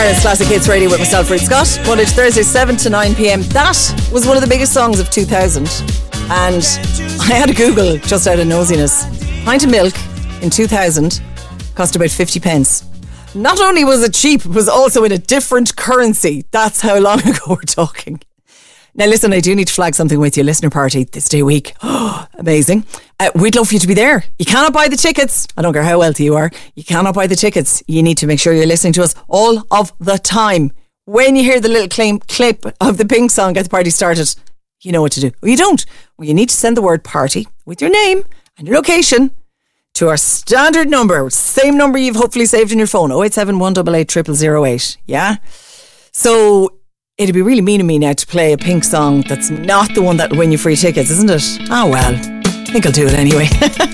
Ireland's Classic Hits Radio with myself, Ruth Scott. Monday to Thursday, 7 to 9 p.m. That was one of the biggest songs of 2000. And I had to Google just out of nosiness. A pint of milk in 2000 cost about 50 pence. Not only was it cheap, it was also in a different currency. That's how long ago we're talking. Now listen, I do need to flag something with you. Listener party this day week. Oh, amazing. We'd love for you to be there. You cannot buy the tickets. I don't care how wealthy you are. You cannot buy the tickets. You need to make sure you're listening to us all of the time. When you hear the little clip of the Pink song, Get the Party Started, you know what to do. Well, you don't. Well, you need to send the word party with your name and your location to our standard number. Same number you've hopefully saved in your phone. 087 188 0008. Yeah? So it'd be really mean of me now to play a Pink song that's not the one that'll win you free tickets, isn't it? Oh well, I think I'll do it anyway.